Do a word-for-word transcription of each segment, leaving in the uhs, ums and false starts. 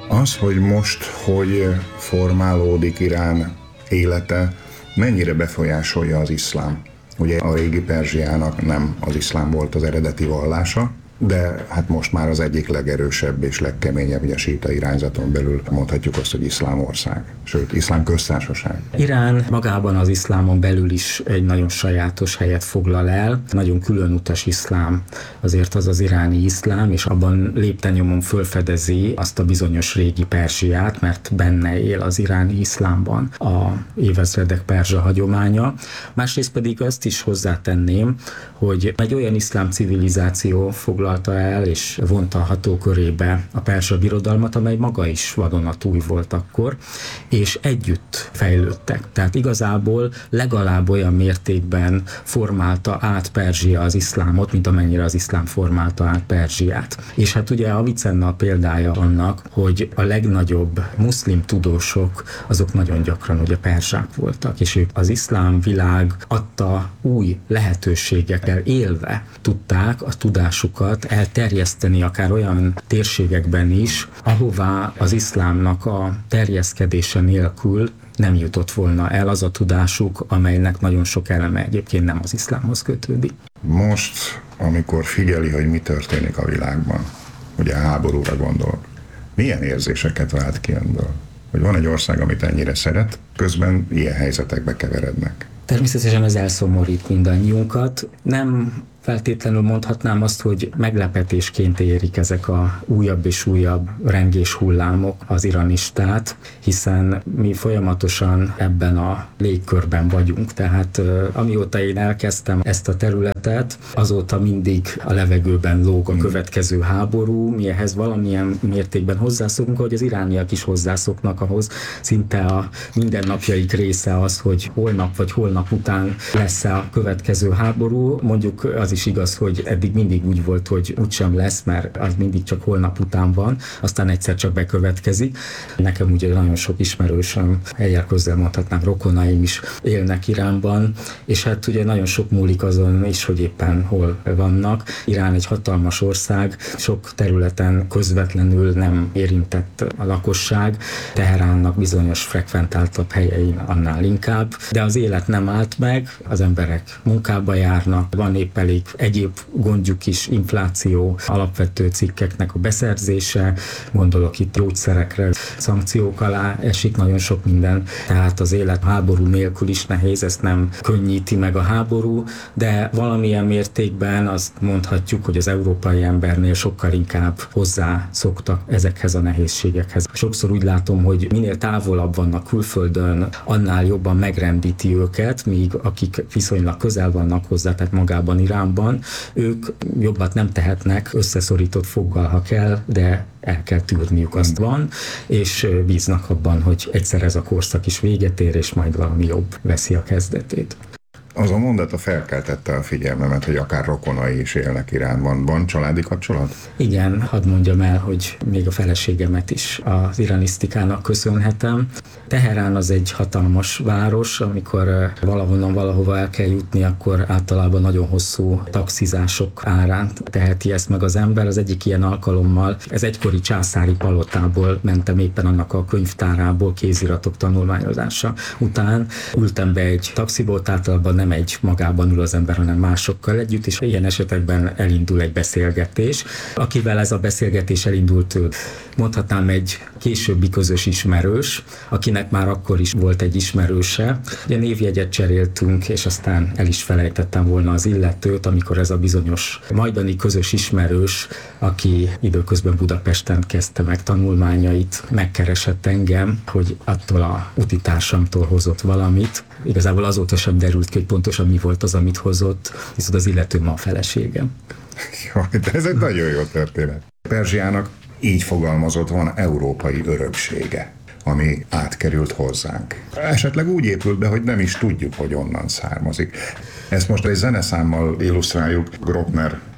Az, hogy most, hogy formálódik Irán élete, mennyire befolyásolja az iszlám? Ugye a régi Perzsiának nem az iszlám volt az eredeti vallása, de hát most már az egyik legerősebb és legkeményebb, ugye a síita irányzaton belül mondhatjuk azt, hogy iszlám ország, sőt, iszlám köztársaság. Irán magában az iszlámon belül is egy nagyon sajátos helyet foglal el, nagyon különutas iszlám, azért az az iráni iszlám, és abban lépten-nyomon fölfedezi azt a bizonyos régi Perzsiát, mert benne él az iráni iszlámban a évezredek perzsa hagyománya. Másrészt pedig azt is hozzátenném, hogy egy olyan iszlám civilizáció foglal el és vonta a hatókörébe a perzsa birodalmat, amely maga is vadonatúj volt akkor, és együtt fejlődtek. Tehát igazából legalább olyan mértékben formálta át Perzsia az iszlámot, mint amennyire az iszlám formálta át Perzsiát. És hát ugye Avicenna példája annak, hogy a legnagyobb muszlim tudósok, azok nagyon gyakran ugye perzsák voltak, és ők az iszlám világ adta új lehetőségekkel élve tudták a tudásukat elterjeszteni akár olyan térségekben is, ahová az iszlámnak a terjeszkedése nélkül nem jutott volna el az a tudásuk, amelynek nagyon sok eleme egyébként nem az iszlámhoz kötődik. Most, amikor figyeli, hogy mi történik a világban, ugye a háborúra gondolok, milyen érzéseket vált ki önből? Hogy van egy ország, amit ennyire szeret, közben ilyen helyzetekbe keverednek. Természetesen ez elszomorít mindannyiunkat. Nem feltétlenül mondhatnám azt, hogy meglepetésként érik ezek a újabb és újabb rengés hullámok az iranistát, hiszen mi folyamatosan ebben a légkörben vagyunk. Tehát amióta én elkezdtem ezt a területet, azóta mindig a levegőben lóg a következő háború, mi ehhez valamilyen mértékben hozzászokunk, hogy az irániak is hozzászoknak ahhoz. Szinte a mindennapjaik része az, hogy holnap vagy holnap után lesz a következő háború. Mondjuk az is igaz, hogy eddig mindig úgy volt, hogy úgysem lesz, mert az mindig csak holnap után van, aztán egyszer csak bekövetkezik. Nekem ugye nagyon sok ismerősöm, helyjel közel mondhatnám, rokonaim is élnek Iránban, és hát ugye nagyon sok múlik azon is, hogy éppen hol vannak. Irán egy hatalmas ország, sok területen közvetlenül nem érintett a lakosság, Teheránnak bizonyos frekventáltabb helyein annál inkább, de az élet nem állt meg, az emberek munkába járnak, van épp elég egyéb gondjuk is, infláció, alapvető cikkeknek a beszerzése, gondolok itt gyógyszerekre, szankciók alá esik nagyon sok minden, tehát az élet háború nélkül is nehéz, ezt nem könnyíti meg a háború, de valamilyen mértékben azt mondhatjuk, hogy az európai embernél sokkal inkább hozzászoktak ezekhez a nehézségekhez. Sokszor úgy látom, hogy minél távolabb vannak külföldön, annál jobban megrendíti őket, míg akik viszonylag közel vannak hozzá, tehát magában Iránban, ők jobbat nem tehetnek, összeszorított foggal, ha kell, de el kell tűrniük, azt van, és bíznak abban, hogy egyszer ez a korszak is véget ér, és majd valami jobb veszi a kezdetét. Az a mondata felkeltette a figyelmemet, hogy akár rokonai is élnek Iránban. Van családi kapcsolat? Igen, hadd mondjam el, hogy még a feleségemet is az iranisztikának köszönhetem. Teherán az egy hatalmas város, amikor valahonnan valahova el kell jutni, akkor általában nagyon hosszú taxizások árán teheti ezt meg az ember. Az egyik ilyen alkalommal, ez egykori császári palotából mentem éppen annak a könyvtárából kéziratok tanulmányozása után. Ültem be egy taxiból, általában nem egy magában ül az ember, hanem másokkal együtt, és ilyen esetekben elindul egy beszélgetés. Akivel ez a beszélgetés elindult, mondhatnám egy későbbi közös ismerős, akinek már akkor is volt egy ismerőse. Ugye névjegyet cseréltünk, és aztán el is felejtettem volna az illetőt, amikor ez a bizonyos majdani közös ismerős, aki időközben Budapesten kezdte meg tanulmányait, megkeresett engem, hogy attól a utitársamtól hozott valamit. Igazából azóta sem derült ki, hogy pontosan mi volt az, amit hozott, viszont az illető ma a feleségem. Jaj, de ez egy nagyon jó történet. Perzsiának így fogalmazott, van európai öröksége, ami átkerült hozzánk. Esetleg úgy épült be, hogy nem is tudjuk, hogy onnan származik. Ezt most egy zeneszámmal illusztráljuk. Grockner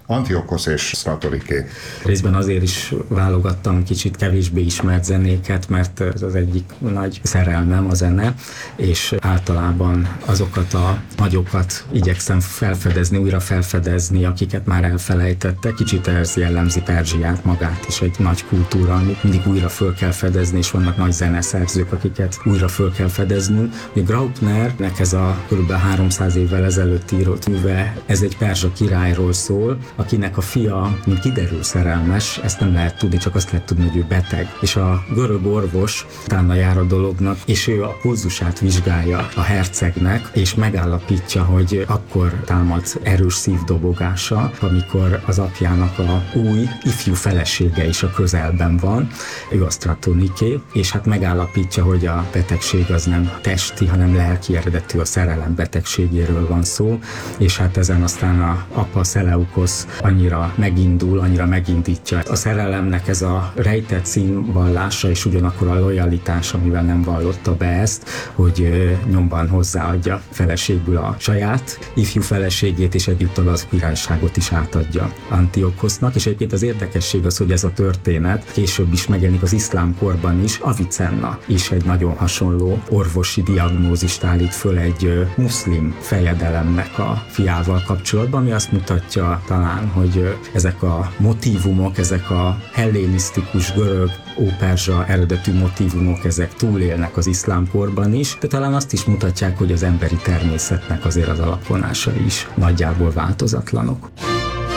Antiokosz és Szratoliké. Részben azért is válogattam kicsit kevésbé ismert zenéket, mert ez az egyik nagy szerelmem a zene, és általában azokat a nagyokat igyekszem felfedezni, újra felfedezni, akiket már elfelejtettek. Kicsit ez jellemzi Perzsiát magát is, egy nagy kultúra, amit mindig újra föl kell fedezni, és vannak nagy zeneszerzők, akiket újra föl kell fedeznünk. Graupnernek ez a kb. háromszáz évvel ezelőtt írott műve, ez egy perzsa királyról szól, akinek a fia, mint kiderül, szerelmes, ezt nem lehet tudni, csak azt lehet tudni, hogy ő beteg. És a görög orvos utána jár a dolognak, és ő a pulzusát vizsgálja a hercegnek, és megállapítja, hogy akkor támad erős szívdobogása, amikor az apjának a új ifjú felesége is a közelben van, ő a Szratoniké, és hát megállapítja, hogy a betegség az nem testi, hanem lelki eredetű, a szerelem betegségéről van szó, és hát ezen aztán a apa Szeleukosz annyira megindul, annyira megindítja. A szerelemnek ez a rejtett színvallása, és ugyanakkor a lojalitás, amivel nem vallotta be ezt, hogy nyomban hozzáadja feleségül a saját ifjú feleségét, és egyúttal az királyságot is átadja Antiokosznak, és egyébként az érdekesség az, hogy ez a történet később is megjelenik az iszlám korban is. Avicenna is egy nagyon hasonló orvosi diagnózist állít föl egy muszlim fejedelemnek a fiával kapcsolatban, ami azt mutatja talán, hogy ezek a motívumok, ezek a hellénisztikus görög óperzsa eredetű motívumok, ezek túlélnek az iszlám korban is, de talán azt is mutatják, hogy az emberi természetnek azért az alapvonásai is nagyjából változatlanok.